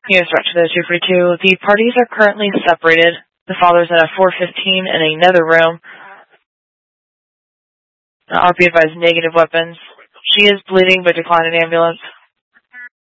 News Director 242. The parties are currently separated. The father's in a 415 in another room. RP advised negative weapons. She is bleeding but declined an ambulance.